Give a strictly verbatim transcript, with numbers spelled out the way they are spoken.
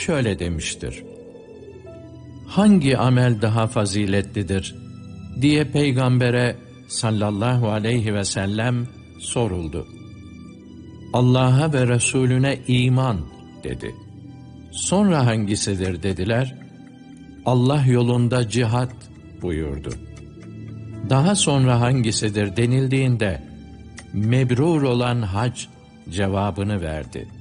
şöyle demiştir: hangi amel daha faziletlidir diye Peygamber'e sallallahu aleyhi ve sellem soruldu. Allah'a ve Resulüne iman dedi. Sonra hangisidir dediler. Allah yolunda cihat buyurdu. Daha sonra hangisidir denildiğinde mebrur olan hac cevabını verdi.